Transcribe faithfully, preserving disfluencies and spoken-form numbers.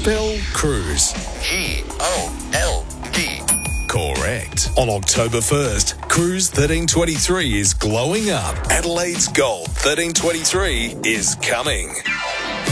Spell cruise. G O L D. Correct. On October first, Cruise thirteen twenty-three is glowing up. Adelaide's Gold thirteen twenty-three is coming.